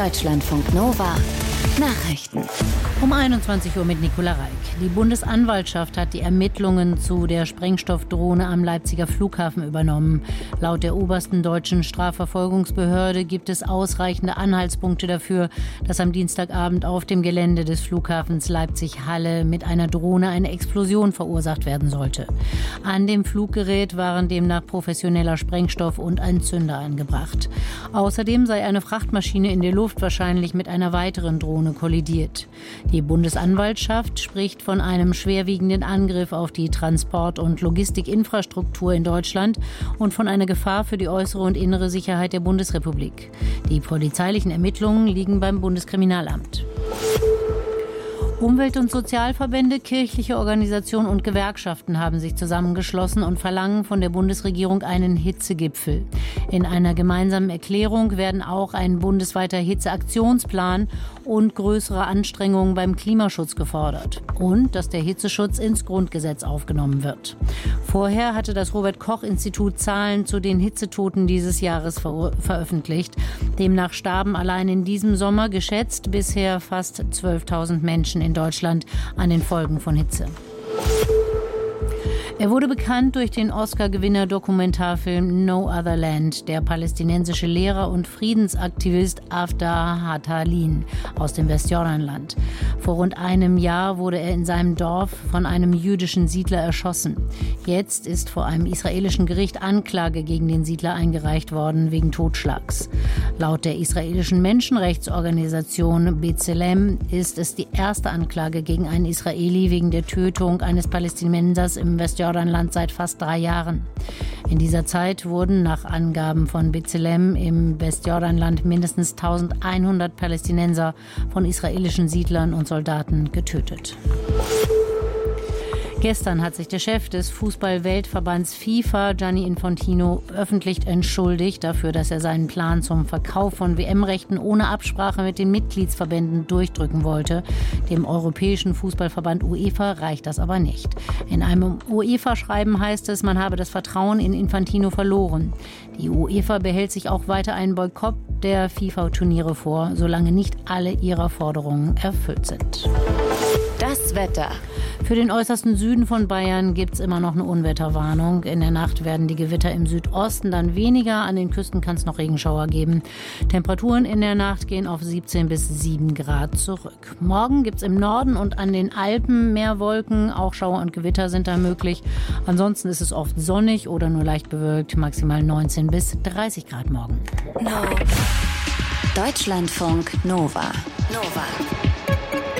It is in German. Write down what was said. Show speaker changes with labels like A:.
A: Deutschlandfunk Nova Nachrichten.
B: Um 21 Uhr mit Nicola Reik. Die Bundesanwaltschaft hat die Ermittlungen zu der Sprengstoffdrohne am Leipziger Flughafen übernommen. Laut der obersten deutschen Strafverfolgungsbehörde gibt es ausreichende Anhaltspunkte dafür, dass am Dienstagabend auf dem Gelände des Flughafens Leipzig-Halle mit einer Drohne eine Explosion verursacht werden sollte. An dem Fluggerät waren demnach professioneller Sprengstoff und ein Zünder angebracht. Außerdem sei eine Frachtmaschine in der Luft wahrscheinlich mit einer weiteren Drohne kollidiert. Die Bundesanwaltschaft spricht von einem schwerwiegenden Angriff auf die Transport- und Logistikinfrastruktur in Deutschland und von einer Gefahr für die äußere und innere Sicherheit der Bundesrepublik. Die polizeilichen Ermittlungen liegen beim Bundeskriminalamt. Umwelt- und Sozialverbände, kirchliche Organisationen und Gewerkschaften haben sich zusammengeschlossen und verlangen von der Bundesregierung einen Hitzegipfel. In einer gemeinsamen Erklärung werden auch ein bundesweiter Hitzeaktionsplan und größere Anstrengungen beim Klimaschutz gefordert. Und dass der Hitzeschutz ins Grundgesetz aufgenommen wird. Vorher hatte das Robert-Koch-Institut Zahlen zu den Hitzetoten dieses Jahres veröffentlicht. Demnach starben allein in diesem Sommer geschätzt bisher fast 12.000 Menschen in Deutschland an den Folgen von Hitze. Er wurde bekannt durch den Oscar-Gewinner-Dokumentarfilm No Other Land, der palästinensische Lehrer und Friedensaktivist Afdar Hattalin aus dem Westjordanland. Vor rund einem Jahr wurde er in seinem Dorf von einem jüdischen Siedler erschossen. Jetzt ist vor einem israelischen Gericht Anklage gegen den Siedler eingereicht worden wegen Totschlags. Laut der israelischen Menschenrechtsorganisation B'Tselem ist es die erste Anklage gegen einen Israeli wegen der Tötung eines Palästinensers im Westjordanland seit fast 3 Jahren. In dieser Zeit wurden nach Angaben von B'Tselem im Westjordanland mindestens 1100 Palästinenser von israelischen Siedlern und Soldaten getötet. Gestern hat sich der Chef des Fußball-Weltverbands FIFA, Gianni Infantino, öffentlich entschuldigt dafür, dass er seinen Plan zum Verkauf von WM-Rechten ohne Absprache mit den Mitgliedsverbänden durchdrücken wollte. Dem europäischen Fußballverband UEFA reicht das aber nicht. In einem UEFA-Schreiben heißt es, man habe das Vertrauen in Infantino verloren. Die UEFA behält sich auch weiter einen Boykott der FIFA-Turniere vor, solange nicht alle ihrer Forderungen erfüllt sind.
A: Das Wetter.
B: Für den äußersten Süden von Bayern gibt es immer noch eine Unwetterwarnung. In der Nacht werden die Gewitter im Südosten dann weniger. An den Küsten kann es noch Regenschauer geben. Temperaturen in der Nacht gehen auf 17 bis 7 Grad zurück. Morgen gibt es im Norden und an den Alpen mehr Wolken. Auch Schauer und Gewitter sind da möglich. Ansonsten ist es oft sonnig oder nur leicht bewölkt. Maximal 19 bis 30 Grad morgen.
A: Deutschlandfunk Nova.